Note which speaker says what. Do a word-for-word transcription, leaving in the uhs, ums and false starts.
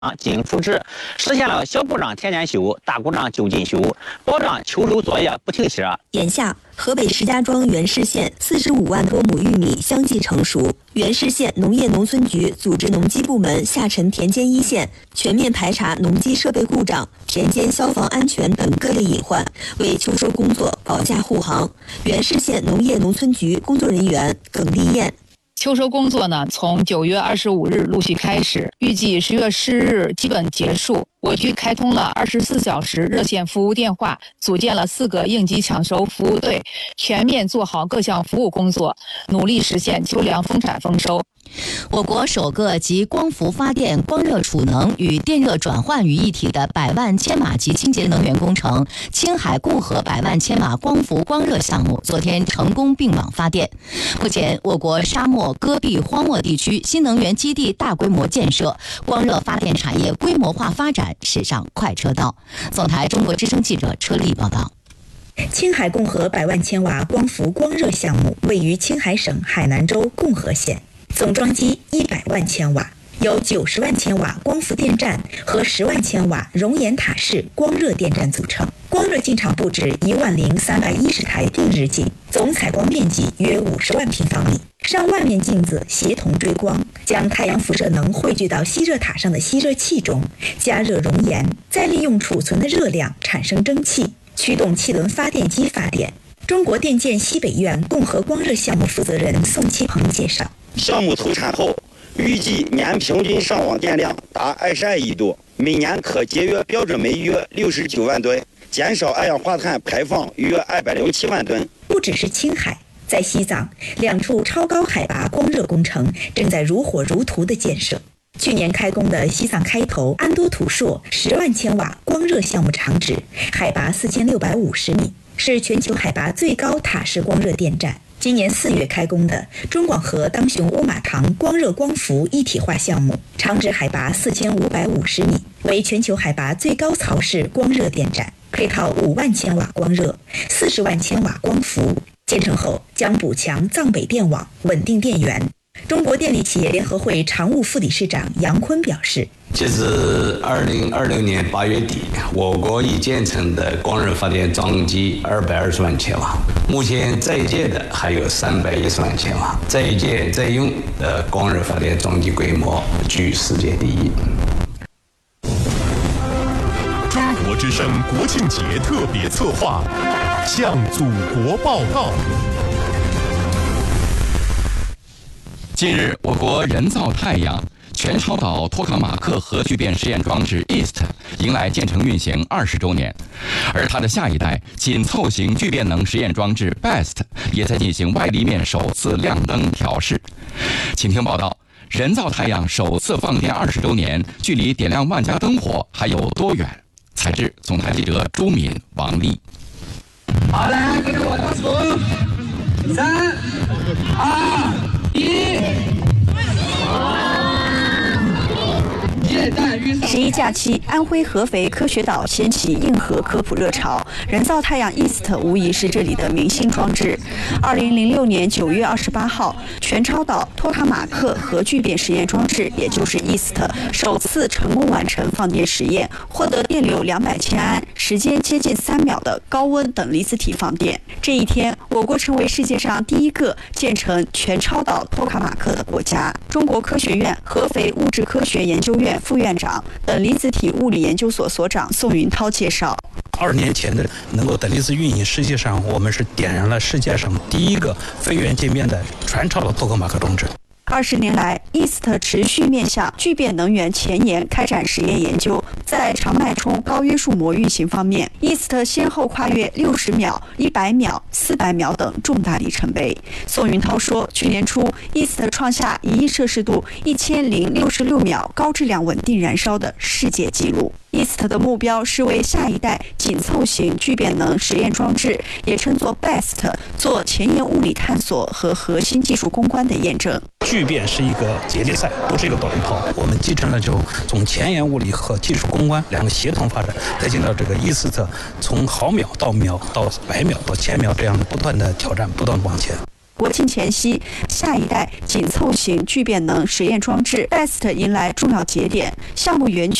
Speaker 1: 进行复制，实现了小故障天天修，大故障就近修，保障秋收作业不停歇。
Speaker 2: 眼下，河北石家庄原市县四十五万多亩玉米相继成熟，原市县农业农村局组织农机部门下沉田间一线，全面排查农机设备故障、田间消防安全等各类隐患，为秋收工作保驾护航。原市县农业农村局工作人员耿丽燕。
Speaker 3: 秋收工作呢，从九月二十五日陆续开始，预计十月十日基本结束。我局开通了二十四小时热线服务电话，组建了四个应急抢收服务队，全面做好各项服务工作，努力实现秋粮丰产丰收。
Speaker 4: 我国首个集光伏发电、光热储能与电热转换于一体的百万千瓦级清洁能源工程——青海共和百万千瓦光伏光热项目，昨天成功并网发电。目前，我国沙漠、戈壁、荒漠地区新能源基地大规模建设，光热发电产业规模化发展驶上快车道。总台中国之声记者车丽报道。
Speaker 2: 青海共和百万千瓦光伏光热项目位于青海省海南州共和县。总装机一百万千瓦，由九十万千瓦光伏电站和十万千瓦熔岩塔式光热电站组成。光热进场布置一万零三百一十台定日镜，总采光面积约五十万平方米。上万面镜子协同追光，将太阳辐射能汇聚到吸热塔上的吸热器中，加热熔岩，再利用储存的热量产生蒸汽，驱动气轮发电机发电。中国电建西北院共和光热项目负责人宋其鹏介绍。
Speaker 5: 项目投产后，预计年平均上网电量达二十二亿度，每年可节约标准煤约六十九万吨，减少二氧化碳排放约二百零七万吨。
Speaker 2: 不只是青海，在西藏，两处超高海拔光热工程正在如火如荼的建设。去年开工的西藏开头安多图硕十万千瓦光热项目场址，海拔四千六百五十米，是全球海拔最高塔式光热电站。今年四月开工的中广核当雄乌马堂光热光伏一体化项目，场址海拔四千五百五十米，为全球海拔最高槽式光热电站，配套五万千瓦光热、四十万千瓦光伏。建成后将补强藏北电网，稳定电源。中国电力企业联合会常务副理事长杨坤表示，
Speaker 6: 截至二零二六年八月底，我国已建成的光热发电装机二百二十万千瓦，目前在建的还有三百一十万千瓦，在建在用的光热发电装机规模居世界第一。
Speaker 7: 中国之声国庆节特别策划，向祖国报告。
Speaker 8: 近日，我国人造太阳全超导托卡马克核聚变实验装置 E A S T 迎来建成运行二十周年，而它的下一代紧凑型聚变能实验装置 B E S T 也在进行外立面首次亮灯调试。请听报道：人造太阳首次放电二十周年，距离点亮万家灯火还有多远？采制总台记者朱敏、王丽。
Speaker 9: 好的，跟着我倒数，三、二、一。
Speaker 10: 十一假期，安徽合肥科学岛掀起硬核科普热潮，人造太阳 E A S T 无疑是这里的明星装置。二零零六年九月二十八号，全超导托卡马克核聚变实验装置，也就是 E A S T 首次成功完成放电实验，获得电流两百千安、时间接近三秒的高温等离子体放电。这一天，我国成为世界上第一个建成全超导托卡马克的国家。中国科学院合肥物质科学研究院副院长、等离子体物理研究所所长宋云涛介绍，
Speaker 11: 二十年前的能够等离子运行，实际上我们是点燃了世界上第一个非源界面的全超导托卡马克装置。
Speaker 10: 二十年来 ，E A S T 持续面向聚变能源前沿开展实验研究。在长脉冲高约束膜运行方面 ，E A S T 先后跨越六十秒、一百秒、四百秒等重大里程碑。宋云涛说，去年初 ，E A S T 创下一亿摄氏度一千零六十六秒高质量稳定燃烧的世界纪录。E A S T 的目标是为下一代紧凑型聚变能实验装置，也称作 B E S T， 做前沿物理探索和核心技术攻关的验证。
Speaker 11: 聚变是一个接力赛，不是一个短跑。我们继承了就从前沿物理和技术攻关两个协同发展，再进到这个 E A S T 从毫秒到秒到百秒到千秒这样的不断的挑战，不断往前。
Speaker 10: 国庆前夕，下一代紧凑型聚变能实验装置 B E S T 迎来重要节点，项目园区